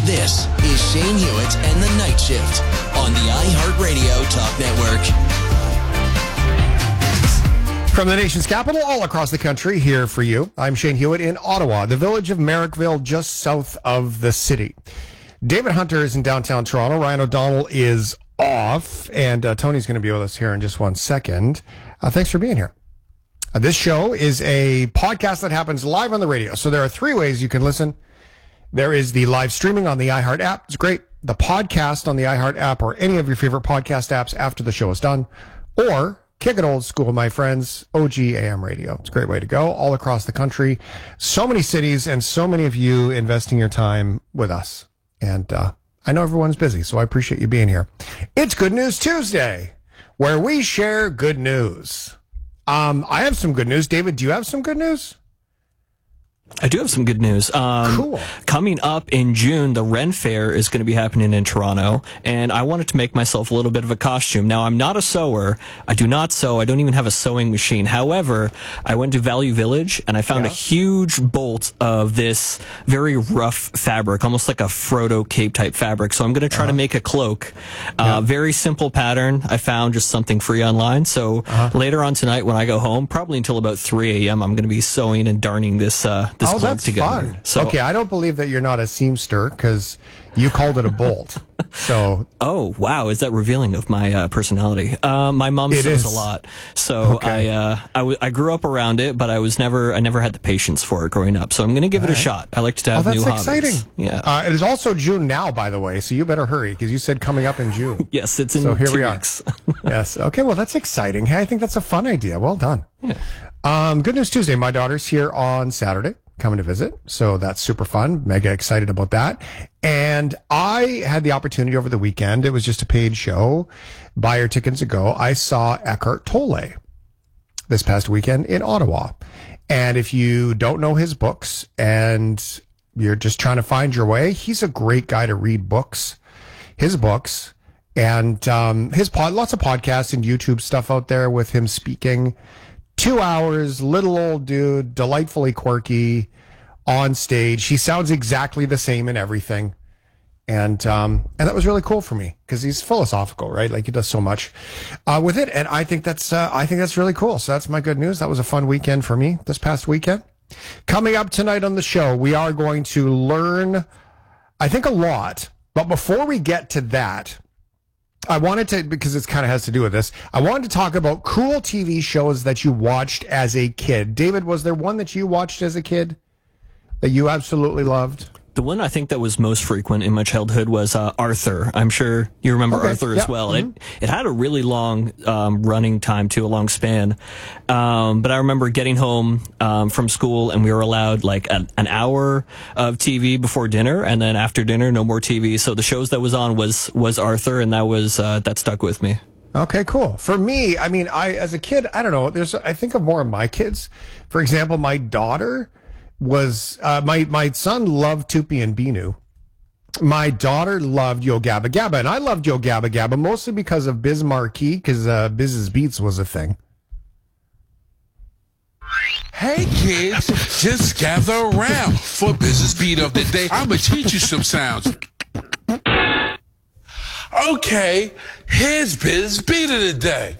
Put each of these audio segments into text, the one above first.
This is Shane Hewitt and the Night Shift on the iHeartRadio Talk Network. From the nation's capital, all across the country, here for you. I'm Shane Hewitt in Ottawa, the village of Merrickville, just south of the city. David Hunter is in downtown Toronto. Ryan O'Donnell is off, and Tony's going to be with us here in just 1 second. Thanks for being here. This show is a podcast that happens live on the radio. So there are 3 ways you can listen. There is the live streaming on the iHeart app. It's great. The podcast on the iHeart app or any of your favorite podcast apps after the show is done. Or kick it old school, my friends, OG AM radio. It's a great way to go all across the country. So many cities and so many of you investing your time with us. And I know everyone's busy, so I appreciate you being here. It's Good News Tuesday, where we share good news. I have some good news. David, do you have some good news? I do have some good news. Cool. Coming up in June, the Ren Fair is going to be happening in Toronto, and I wanted to make myself a little bit of a costume. Now, I'm not a sewer. I do not sew. I don't even have a sewing machine. However, I went to Value Village, and I found a huge bolt of this very rough fabric, almost like a Frodo cape type fabric. So I'm going to try to make a cloak. Very simple pattern. I found just something free online. So later on tonight when I go home, probably until about 3 a.m., I'm going to be sewing and darning this cloak that's together. Fun. So, okay, I don't believe that you're not a seamster because you called it a bolt. So, oh wow, is that revealing of my personality? My mom sews a lot, so I grew up around it, but I never had the patience for it growing up. So I'm going to give it a shot. I like to have new hobbies. That's exciting. Yeah, it is also June now, by the way, so you better hurry because you said coming up in June. Yes, it's in 2 weeks. Yes. Okay. Well, that's exciting. Hey, I think that's a fun idea. Well done. Yeah. Good News Tuesday. My daughter's here on Saturday, coming to visit. So that's super fun. Mega excited about that. And I had the opportunity over the weekend. It was just a paid show. Buy your tickets ago. I saw Eckhart Tolle this past weekend in Ottawa. And if you don't know his books and you're just trying to find your way, he's a great guy to read books, his books, and lots of podcasts and YouTube stuff out there with him speaking. 2 hours, little old dude, delightfully quirky on stage. He sounds exactly the same in everything. And that was really cool for me because he's philosophical, right? Like he does so much with it. And I think that's really cool. So that's my good news. That was a fun weekend for me this past weekend. Coming up tonight on the show, we are going to learn, I think, a lot. But before we get to that, I wanted to, because it kind of has to do with this, I wanted to talk about cool TV shows that you watched as a kid. David, was there one that you watched as a kid that you absolutely loved? The one I think that was most frequent in my childhood was Arthur. I'm sure you remember Arthur as well. Mm-hmm. It had a really long running time, too, a long span. But I remember getting home from school and we were allowed like an hour of TV before dinner, and then after dinner, no more TV. So the shows that was on was Arthur, and that stuck with me. Okay, cool. For me, I mean, as a kid, I don't know. I think of more of my kids. For example, my daughter was my son loved Tupi and Binu. My daughter loved Yo Gabba Gabba, and I loved Yo Gabba Gabba mostly because of Biz Marquee, because Biz's Beats was a thing. Hey kids, just gather around for Biz's Beat of the Day. I'ma teach you some sounds. Okay, here's Biz's Beat of the Day.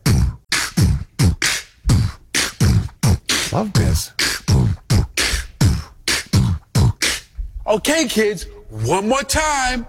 Love Biz. Okay, kids, one more time.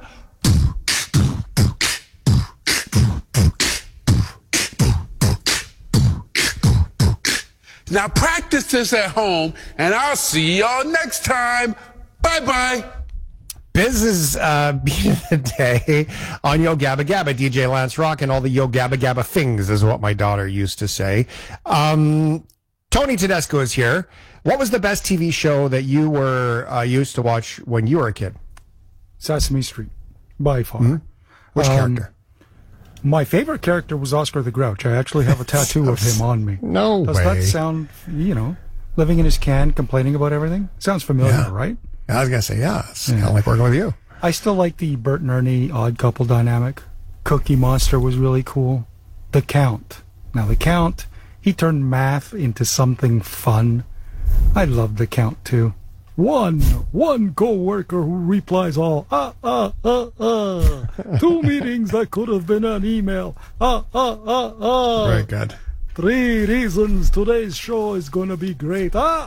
Now practice this at home, and I'll see y'all next time. Bye-bye. Biz's Beat of the Day on Yo Gabba Gabba. DJ Lance Rock and all the Yo Gabba Gabba things is what my daughter used to say. Tony Tedesco is here. What was the best TV show that you were used to watch when you were a kid? Sesame Street, by far. Mm-hmm. Which character? My favorite character was Oscar the Grouch. I actually have a tattoo of him on me. No Does way. that sound, living in his can, complaining about everything? Sounds familiar, right? I was going to say, it's kind of like working with you. I still like the Bert and Ernie odd couple dynamic. Cookie Monster was really cool. The Count. Now, the Count, he turned math into something fun. I loved The Count, too. One co-worker who replies all, 2 meetings that could have been an email, Very good. 3 reasons today's show is going to be great, There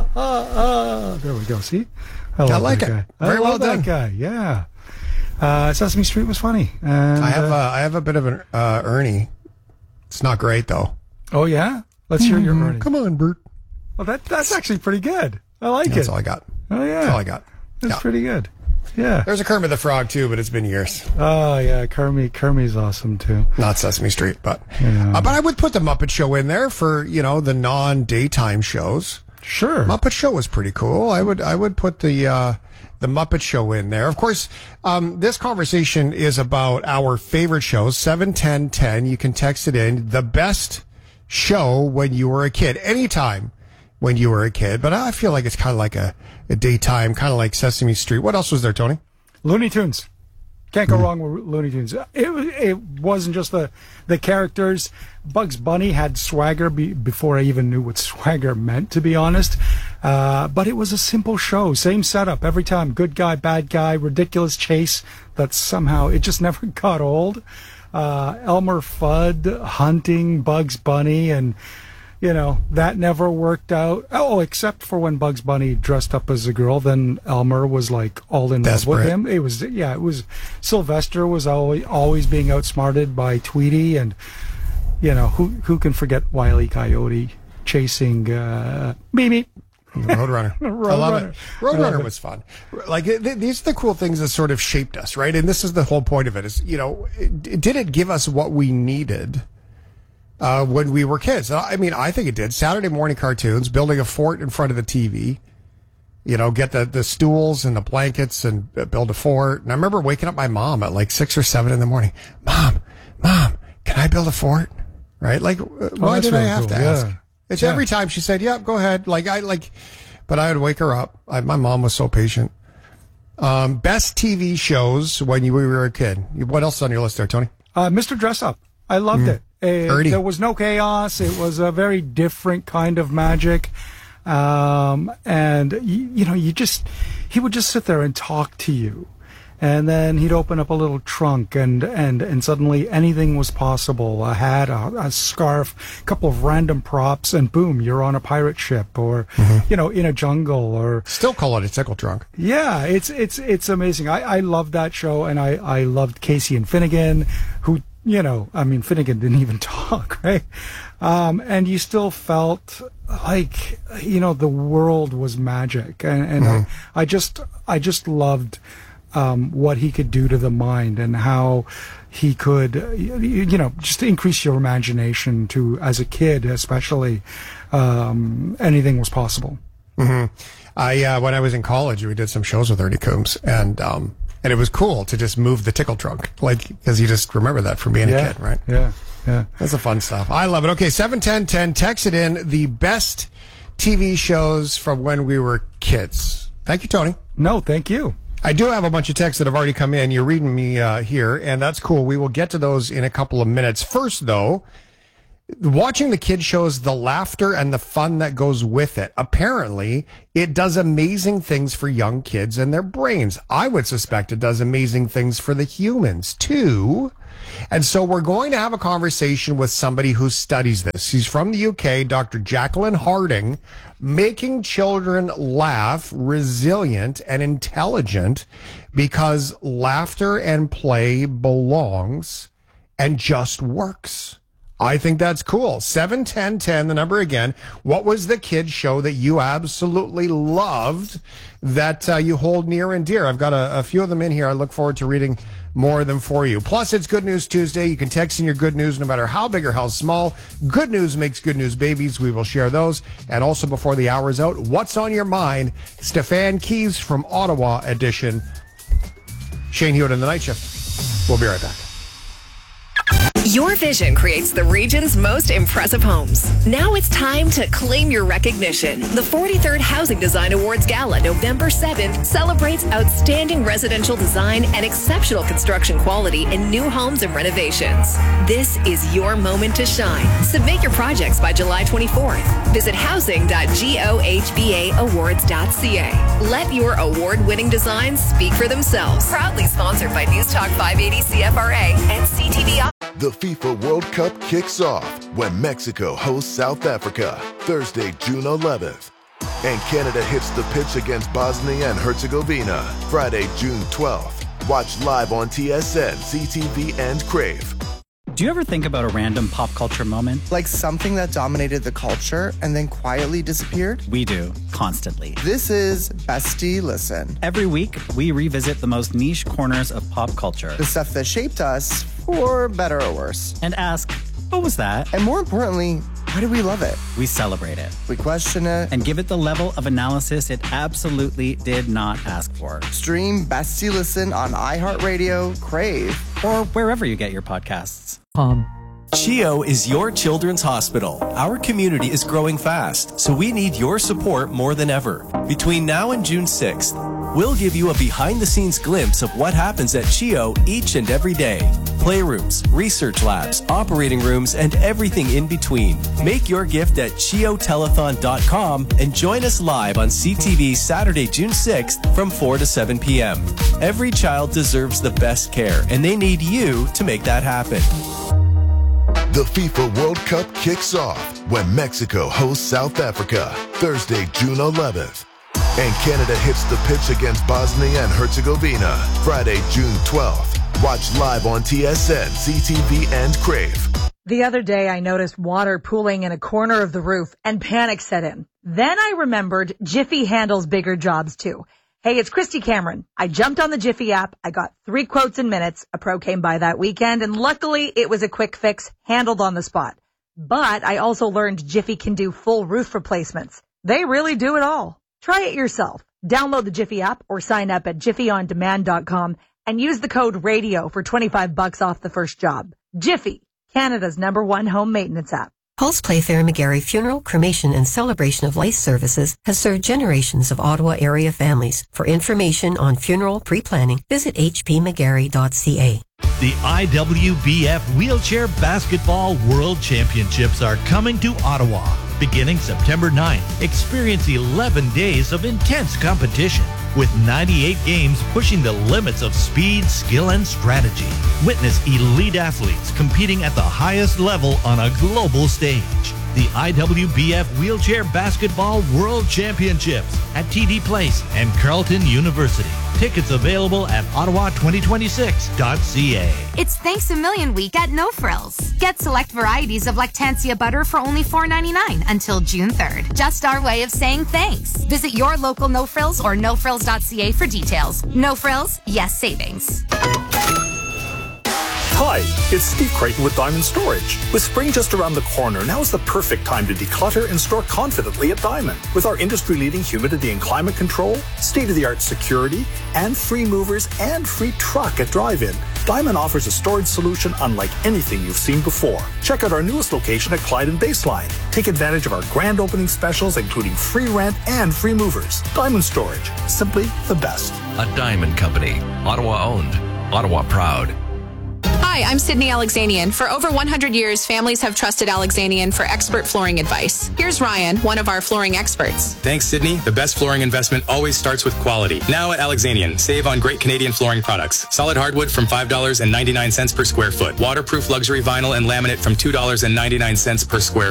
we go, see? I like that it. guy. Very I well love done. that guy, yeah. Sesame Street was funny. And, I have a bit of an Ernie. It's not great though. oh, yeah? Let's hear your Ernie. Come on, Bert. Well, that's actually pretty good. I like That's it. all I got. Oh, yeah. That's all I got. That's Yeah. pretty good. Yeah. There's a Kermit the Frog too, but it's been years. Oh, yeah. Kermit's awesome, too. Not Sesame Street, but Yeah. but I would put the Muppet Show in there for the non-daytime shows. Sure. Muppet Show was pretty cool. I would put the Muppet Show in there. Of course, this conversation is about our favorite shows. 71010. You can text it in. The best show when you were a kid, anytime when you were a kid. But I feel like it's kind of like a daytime, kind of like Sesame Street. What else was there, Tony? Looney Tunes. Can't go wrong with Looney Tunes. It wasn't just the characters. Bugs Bunny had swagger before I even knew what swagger meant, to be honest. But it was a simple show. Same setup every time. Good guy, bad guy, ridiculous chase that somehow it just never got old. Elmer Fudd hunting Bugs Bunny, and that never worked out. Oh, except for when Bugs Bunny dressed up as a girl, then Elmer was like all in love with him. It was Sylvester was always being outsmarted by Tweety, and who can forget Wile E. Coyote chasing Mimi. Roadrunner. I love it. Roadrunner was fun. Like these are the cool things that sort of shaped us, right? And this is the whole point of it. Is did it give us what we needed? When we were kids. I mean, I think it did. Saturday morning cartoons, building a fort in front of the TV, get the stools and the blankets and build a fort. And I remember waking up my mom at like 6 or 7 in the morning. Mom, can I build a fort? Right? Like, why did I have to ask? It's every time she said, yeah, go ahead. But I would wake her up. My mom was so patient. Best TV shows when we were a kid. What else is on your list there, Tony? Mr. Dress Up. I loved it. There was no chaos. It was a very different kind of magic. And he would just sit there and talk to you. And then he'd open up a little trunk and suddenly anything was possible. A hat, a scarf, a couple of random props, and boom, you're on a pirate ship or, in a jungle or. Still call it a tickle trunk. Yeah, it's amazing. I loved that show, and I loved Casey and Finnegan, who, Finnegan didn't even talk, right? And you still felt like, the world was magic. And I just loved what he could do to the mind and how he could, just increase your imagination to, as a kid especially, anything was possible. Mm-hmm. When I was in college, we did some shows with Ernie Coombs, and it was cool to just move the tickle trunk, because you just remember that from being a kid, right? Yeah. That's the fun stuff. I love it. Okay, 71010, text it in, the best TV shows from when we were kids. Thank you, Tony. No, thank you. I do have a bunch of texts that have already come in. You're reading me here, and that's cool. We will get to those in a couple of minutes. First, though, watching the kid shows, the laughter and the fun that goes with it. Apparently, it does amazing things for young kids and their brains. I would suspect it does amazing things for the humans, too. And so we're going to have a conversation with somebody who studies this. He's from the UK, Dr. Jacqueline Harding, making children laugh, resilient, and intelligent because laughter and play belongs and just works. I think that's cool. 71010, the number again. What was the kid show that you absolutely loved that you hold near and dear? I've got a few of them in here. I look forward to reading more of them for you. Plus, it's Good News Tuesday. You can text in your good news no matter how big or how small. Good news makes good news babies. We will share those. And also, before the hour is out, what's on your mind? Stefan Keys from Ottawa edition. Shane Hewitt in the Night Shift. We'll be right back. Your vision creates the region's most impressive homes. Now it's time to claim your recognition. The 43rd Housing Design Awards Gala, November 7th, celebrates outstanding residential design and exceptional construction quality in new homes and renovations. This is your moment to shine. Submit your projects by July 24th. Visit housing.gohbaawards.ca. Let your award-winning designs speak for themselves. Proudly sponsored by News Talk 580 CFRA and CTV. The FIFA World Cup kicks off when Mexico hosts South Africa, Thursday, June 11th. And Canada hits the pitch against Bosnia and Herzegovina, Friday, June 12th. Watch live on TSN, CTV, and Crave. Do you ever think about a random pop culture moment? Like something that dominated the culture and then quietly disappeared? We do, constantly. This is Bestie Listen. Every week, we revisit the most niche corners of pop culture. The stuff that shaped us, for better or worse. And ask, what was that? And more importantly, why do we love it? We celebrate it. We question it. And give it the level of analysis it absolutely did not ask for. Stream Bestie Listen on iHeartRadio, Crave, or wherever you get your podcasts. CHEO is your children's hospital. Our community is growing fast, so we need your support more than ever. Between now and June 6th, we'll give you a behind-the-scenes glimpse of what happens at CHEO each and every day. Playrooms, research labs, operating rooms, and everything in between. Make your gift at CHEOtelethon.com and join us live on CTV Saturday, June 6th from 4 to 7 p.m. Every child deserves the best care, and they need you to make that happen. The FIFA World Cup kicks off when Mexico hosts South Africa, Thursday, June 11th. And Canada hits the pitch against Bosnia and Herzegovina, Friday, June 12th. Watch live on TSN, CTV, and Crave. The other day, I noticed water pooling in a corner of the roof and panic set in. Then I remembered Jiffy handles bigger jobs too. Hey, it's Christy Cameron. I jumped on the Jiffy app. I got 3 quotes in minutes. A pro came by that weekend, and luckily it was a quick fix handled on the spot. But I also learned Jiffy can do full roof replacements. They really do it all. Try it yourself. Download the Jiffy app or sign up at jiffyondemand.com and use the code RADIO for $25 off the first job. Jiffy, Canada's #1 home maintenance app. Pulse Playfair McGarry Funeral, Cremation, and Celebration of Life Services has served generations of Ottawa area families. For information on funeral pre-planning, visit hpmcgarry.ca. The IWBF Wheelchair Basketball World Championships are coming to Ottawa. Beginning September 9th, experience 11 days of intense competition with 98 games pushing the limits of speed, skill, and strategy. Witness elite athletes competing at the highest level on a global stage. The IWBF Wheelchair Basketball World Championships at TD Place and Carleton University. Tickets available at ottawa2026.ca. It's Thanks a Million Week at No Frills. Get select varieties of Lactantia butter for only $4.99 until June 3rd. Just our way of saying thanks. Visit your local No Frills or nofrills.ca for details. No Frills, yes savings. Hi, it's Steve Creighton with Diamond Storage. With spring just around the corner, now is the perfect time to declutter and store confidently at Diamond. With our industry-leading humidity and climate control, state-of-the-art security, and free movers and free truck at drive-in, Diamond offers a storage solution unlike anything you've seen before. Check out our newest location at Clyde and Baseline. Take advantage of our grand opening specials, including free rent and free movers. Diamond Storage, simply the best. A Diamond Company, Ottawa owned, Ottawa proud. Hi, I'm Sydney Alexanian. For over 100 years, families have trusted Alexanian for expert flooring advice. Here's Ryan, one of our flooring experts. Thanks, Sydney. The best flooring investment always starts with quality. Now at Alexanian, save on great Canadian flooring products. Solid hardwood from $5.99 per square foot. Waterproof luxury vinyl and laminate from $2.99 per square